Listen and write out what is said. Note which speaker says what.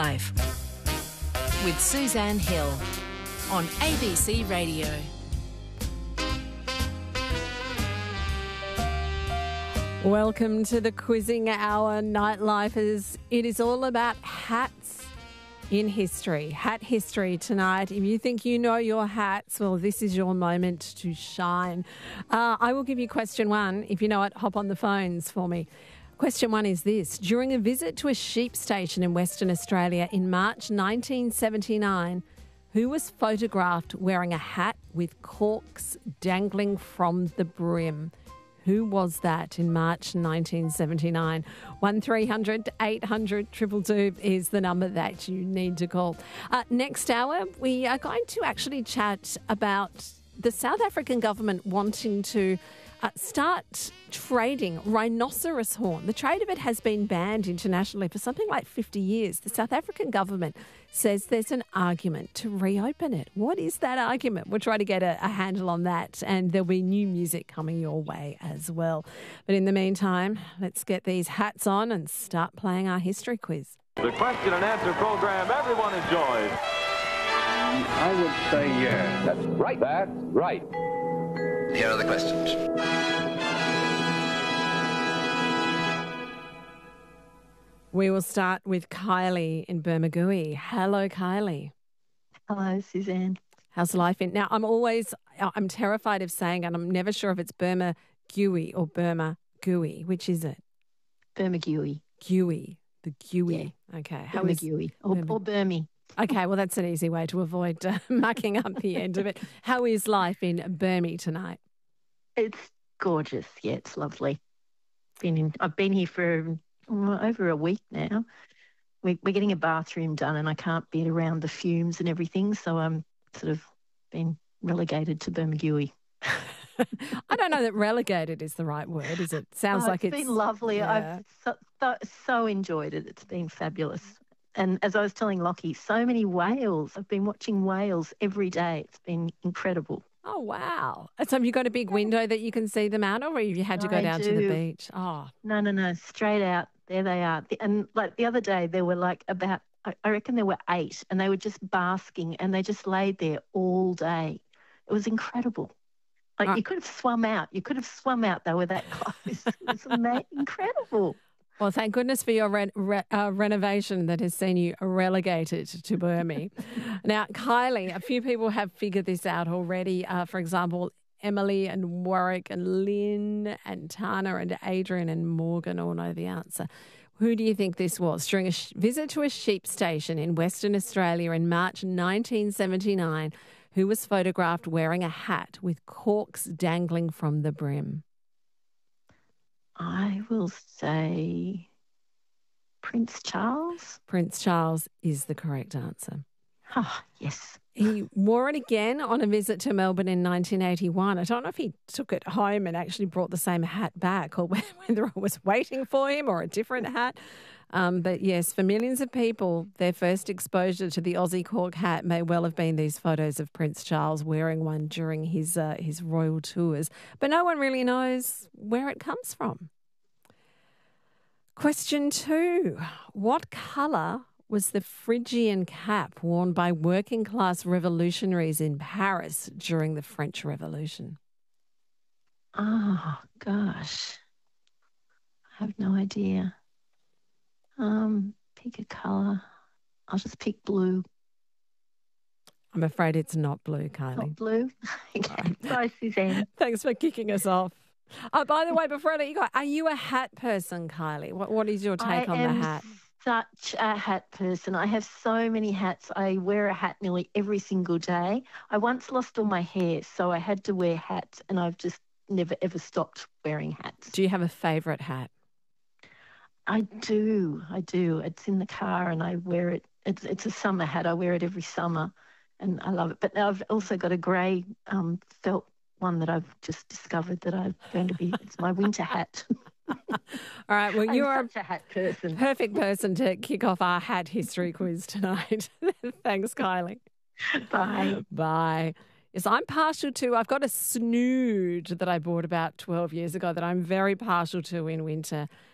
Speaker 1: Life with Suzanne Hill on ABC Radio.
Speaker 2: Welcome to the Quizzing Hour, Nightlifers. It is all about hats in history. Hat history tonight. If you think you know your hats, well, this is your moment to shine. I will give you question one. If you know it, hop on the phones for me. Question one is this. During a visit to a sheep station in Western Australia in March 1979, who was photographed wearing a hat with corks dangling from the brim? Who was that in March 1979? 1300 800 222 is the number that you need to call. Next hour, we are going to actually chat about the South African government wanting to start trading rhinoceros horn. The trade of it has been banned internationally for something like 50 years. The South African government says there's an argument to reopen it. What is that argument? We'll try to get a handle on that, and there'll be new music coming your way as well. But in the meantime, let's get these hats on and start playing our history quiz.
Speaker 3: The question and answer program everyone enjoys.
Speaker 4: I would say yes. That's right. That's right.
Speaker 5: Here are the questions.
Speaker 2: We will start with Kylie in Bermagui. Hello, Kylie.
Speaker 6: Hello, Suzanne.
Speaker 2: How's life in? Now, I'm terrified of saying, and I'm never sure if it's Bermagui or Bermagui. Which is it?
Speaker 6: Bermagui.
Speaker 2: Gui. The Gui.
Speaker 6: Yeah.
Speaker 2: Okay.
Speaker 6: Bermagui. Or Burmy.
Speaker 2: Okay, well, that's an easy way to avoid mucking up the end of it. How is life in Burmy tonight?
Speaker 6: It's gorgeous. Yeah, it's lovely. I've been here for over a week now. We're getting a bathroom done and I can't be around the fumes and everything, so I'm sort of been relegated to Bermagui.
Speaker 2: I don't know that relegated is the right word, is it? Sounds like it's
Speaker 6: been lovely.
Speaker 2: Yeah.
Speaker 6: I've so enjoyed it. It's been fabulous. And as I was telling Lockie, so many whales. I've been watching whales every day. It's been incredible.
Speaker 2: Oh, wow. So have you got a big window that you can see them out of, or have you had to go down to the beach? Oh.
Speaker 6: No, straight out. There they are. And like the other day, there were like about, I reckon there were 8, and they were just basking and they just laid there all day. It was incredible. Like you could have swum out. They were that close. It was incredible.
Speaker 2: Well, thank goodness for your renovation that has seen you relegated to Burmy. Now, Kylie, a few people have figured this out already. For example, Emily and Warwick and Lynn and Tana and Adrian and Morgan all know the answer. Who do you think this was? During a visit to a sheep station in Western Australia in March 1979, who was photographed wearing a hat with corks dangling from the brim?
Speaker 6: I will say Prince Charles.
Speaker 2: Prince Charles is the correct answer.
Speaker 6: Oh, yes.
Speaker 2: He wore it again on a visit to Melbourne in 1981. I don't know if he took it home and actually brought the same hat back, or whether it was waiting for him or a different hat. But yes, for millions of people, their first exposure to the Aussie cork hat may well have been these photos of Prince Charles wearing one during his royal tours. But no one really knows where it comes from. Question 2. What colour was the Phrygian cap worn by working-class revolutionaries in Paris during the French Revolution?
Speaker 6: Oh, gosh. I have no idea. Pick a colour. I'll just pick blue.
Speaker 2: I'm afraid it's not blue, Kylie.
Speaker 6: Not blue? Okay. Bye, Suzanne.
Speaker 2: Thanks for kicking us off. Oh, by the way, before I let you go, are you a hat person, Kylie? What is your take on the hat?
Speaker 6: Such a hat person. I have so many hats. I wear a hat nearly every single day. I once lost all my hair, so I had to wear hats, and I've just never, ever stopped wearing hats.
Speaker 2: Do you have a favourite hat?
Speaker 6: I do. It's in the car and I wear it. It's a summer hat. I wear it every summer and I love it. But now I've also got a grey felt one that I've just discovered that I'm going to be, it's my winter hat.
Speaker 2: All right, well, you are
Speaker 6: such a hat person.
Speaker 2: Perfect person to kick off our hat history quiz tonight. Thanks, Kylie.
Speaker 6: Bye.
Speaker 2: Bye. Yes, I'm partial to, I've got a snood that I bought about 12 years ago that I'm very partial to in winter.